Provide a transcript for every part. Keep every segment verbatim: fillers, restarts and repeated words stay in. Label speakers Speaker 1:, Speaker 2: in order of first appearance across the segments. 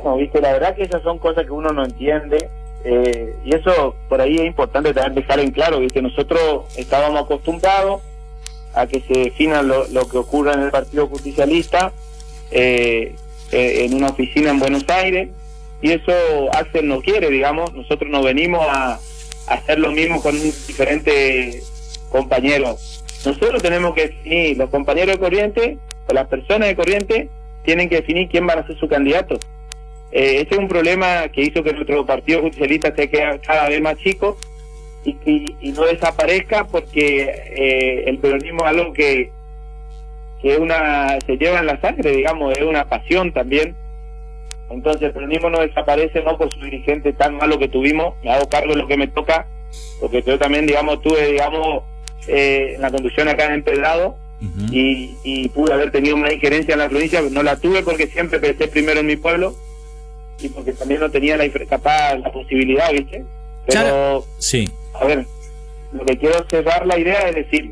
Speaker 1: bueno, viste, la verdad que esas son cosas que uno no entiende, eh, y eso por ahí es importante también dejar en claro, viste, nosotros estábamos acostumbrados a que se defina lo, lo que ocurra en el Partido Justicialista, eh, eh, en una oficina en Buenos Aires, y eso Axel no quiere, digamos. Nosotros nos venimos a, a hacer lo mismo con diferentes compañeros. Nosotros tenemos que definir, los compañeros de Corrientes, o las personas de Corrientes, tienen que definir quién van a ser su candidato. Eh, ese es un problema que hizo que nuestro Partido Justicialista se quede cada vez más chico y, y, y no desaparezca, porque eh, el peronismo es algo que, que es una, se lleva en la sangre, digamos, es una pasión también. Entonces el peronismo no desaparece, no por su dirigente tan malo que tuvimos. Me hago cargo de lo que me toca, porque yo también, digamos, tuve, digamos, eh, en la conducción acá en Empedrado, uh-huh. y, y pude haber tenido una injerencia en la provincia. No la tuve porque siempre pensé primero en mi pueblo y porque también no tenía la, capaz, la posibilidad, ¿viste? Pero,
Speaker 2: sí.
Speaker 1: A ver, lo que quiero cerrar la idea es decir,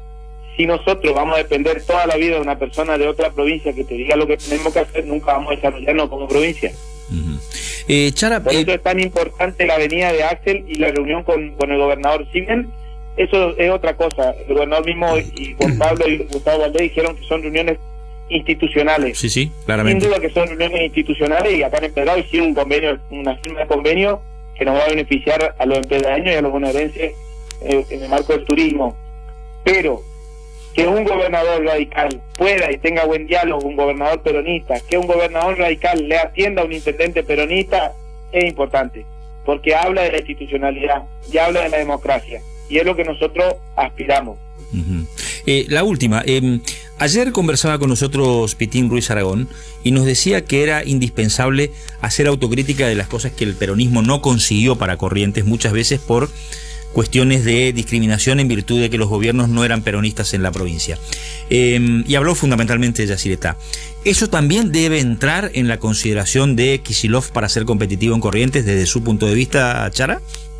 Speaker 1: si nosotros vamos a depender toda la vida de una persona de otra provincia que te diga lo que tenemos que hacer, nunca vamos a desarrollarnos como provincia.
Speaker 2: Uh-huh. eh, Chara,
Speaker 1: Por
Speaker 2: eh...
Speaker 1: eso es tan importante la venida de Axel y la reunión con, con el gobernador. Si bien eso es otra cosa, el gobernador mismo y Juan Pablo y Gustavo Valdés dijeron que son reuniones institucionales.
Speaker 2: Sí, sí, claramente.
Speaker 1: Sin duda que son reuniones institucionales, y acá en Empedrado hicieron un convenio, una firma de convenio que nos va a beneficiar a los empedradeños y a los bonaerenses eh, en el marco del turismo. Pero que un gobernador radical pueda y tenga buen diálogo, un gobernador peronista, que un gobernador radical le atienda a un intendente peronista, es importante, porque habla de la institucionalidad y habla de la democracia, y es lo que nosotros aspiramos.
Speaker 2: Uh-huh. eh, la última, eh, ayer conversaba con nosotros Pitín Ruiz Aragón y nos decía que era indispensable hacer autocrítica de las cosas que el peronismo no consiguió para Corrientes, muchas veces por cuestiones de discriminación en virtud de que los gobiernos no eran peronistas en la provincia. Eh, y habló fundamentalmente de Yacyretá. ¿Eso también debe entrar en la consideración de Kicillof para ser competitivo en Corrientes desde su punto de vista, Chara?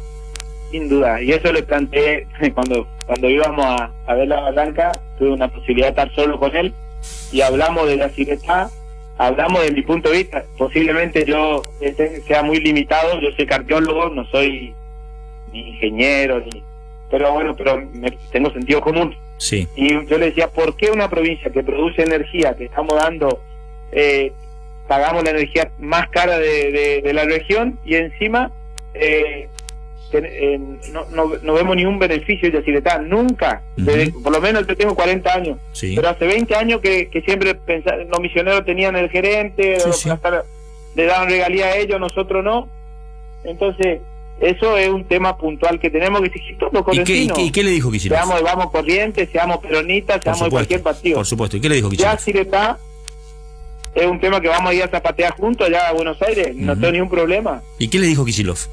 Speaker 1: Sin duda, y eso le planteé cuando cuando íbamos a, a ver la barranca. Tuve una posibilidad de estar solo con él y hablamos de Yacyretá, hablamos de mi punto de vista. Posiblemente yo este, sea muy limitado, yo soy cardiólogo, no soy ni ingeniero, ni pero bueno, pero me, tengo sentido común.
Speaker 2: Sí.
Speaker 1: Y yo le decía, ¿por qué una provincia que produce energía, que estamos dando, eh, pagamos la energía más cara de, de, de la región, y encima eh, ten, eh, no, no, no vemos ni un beneficio de Yacyretá? Nunca. Uh-huh. Desde, por lo menos yo tengo cuarenta años,
Speaker 2: sí.
Speaker 1: Pero hace veinte años que, que siempre pensaban, los misioneros tenían el gerente,
Speaker 2: sí,
Speaker 1: los,
Speaker 2: sí.
Speaker 1: Hasta, le daban regalía a ellos, nosotros no. Entonces eso es un tema puntual que tenemos que exigir todos los correntinos.
Speaker 2: ¿Y qué, y qué le dijo Kicillof?
Speaker 1: Seamos, vamos Corrientes, seamos peronistas,
Speaker 2: por
Speaker 1: seamos
Speaker 2: supuesto,
Speaker 1: de cualquier partido.
Speaker 2: Por supuesto. ¿Y qué le dijo Kicillof?
Speaker 1: Yacyretá es un tema que vamos a ir a zapatear juntos allá a Buenos Aires, uh-huh. No tengo ningún problema.
Speaker 2: ¿Y qué le dijo Kicillof?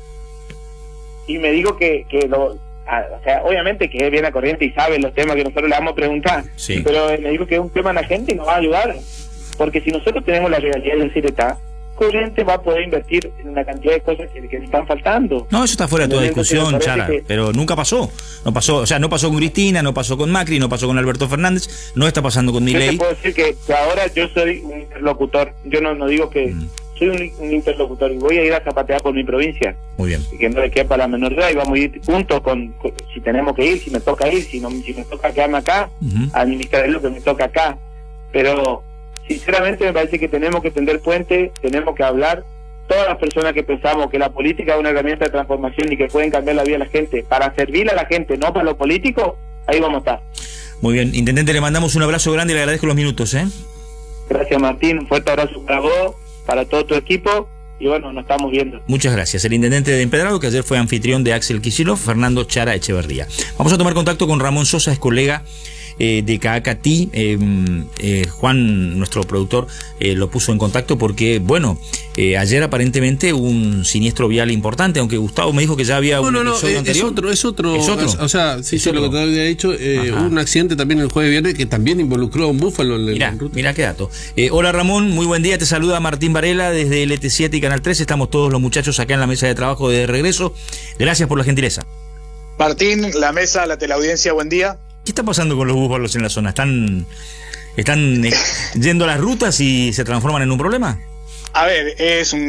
Speaker 1: Y me dijo que, que lo, a, o sea, obviamente que él viene a Corrientes y sabe los temas que nosotros le vamos a preguntar,
Speaker 2: sí.
Speaker 1: Pero me dijo que es un tema en la gente y nos va a ayudar, porque si nosotros tenemos la realidad de Yacyretá, Corrientes va a poder invertir en una cantidad de cosas que, que le están faltando.
Speaker 2: No, eso está fuera de toda discusión, Chara, que... pero nunca pasó. No pasó, o sea, no pasó con Cristina, no pasó con Macri, no pasó con Alberto Fernández, no está pasando con Milei.
Speaker 1: Yo te puedo decir que, que ahora yo soy un interlocutor, yo no, no digo que mm. soy un, un interlocutor, y voy a ir a zapatear por mi provincia.
Speaker 2: Muy bien.
Speaker 1: Y que no le quepa la menor duda, y vamos a ir juntos con, con, si tenemos que ir, si me toca ir, si no, si me toca quedarme acá, uh-huh. administrar lo que me toca acá. Pero sinceramente me parece que tenemos que tender puentes, tenemos que hablar. Todas las personas que pensamos que la política es una herramienta de transformación y que pueden cambiar la vida de la gente para servirle a la gente, no para los políticos, ahí vamos a estar.
Speaker 2: Muy bien, intendente, le mandamos un abrazo grande y le agradezco los minutos, ¿eh?
Speaker 1: Gracias, Martín, un fuerte abrazo para vos, para todo tu equipo, y bueno, nos estamos viendo.
Speaker 2: Muchas gracias. El intendente de Empedrado, que ayer fue anfitrión de Axel Kicillof, Fernando Chara Echeverría. Vamos a tomar contacto con Ramón Sosa, es colega Eh, de Caacatí. eh, eh, Juan, nuestro productor, eh, lo puso en contacto porque, bueno, eh, ayer aparentemente hubo un siniestro vial importante, aunque Gustavo me dijo que ya había
Speaker 3: no,
Speaker 2: un
Speaker 3: no, no,
Speaker 2: episodio
Speaker 3: es,
Speaker 2: anterior.
Speaker 3: Es otro, es otro,
Speaker 2: ¿Es otro?
Speaker 3: O sea, sí,
Speaker 2: ¿Es
Speaker 3: sí,
Speaker 2: otro?
Speaker 3: lo que te había dicho, eh, hubo un accidente también el jueves viernes que también involucró a un búfalo en
Speaker 2: Mirá,
Speaker 3: en ruta.
Speaker 2: mirá qué dato. Eh, hola Ramón, muy buen día, te saluda Martín Varela desde L T siete y Canal tres, estamos todos los muchachos acá en la mesa de trabajo de regreso. Gracias por la gentileza.
Speaker 4: Martín, la mesa, la teleaudiencia, buen día.
Speaker 2: ¿Qué está pasando con los búfalos en la zona? ¿Están, están eh, yendo a las rutas y se transforman en un problema?
Speaker 4: A ver, es un